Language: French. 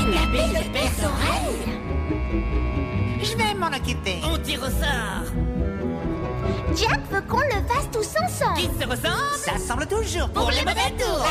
kidnapper le père Sorel. Je vais m'en occuper. On tire au sort. Jack veut qu'on le fasse tous ensemble. Qui se ressemble? Ça semble toujours Pour les mauvais tours.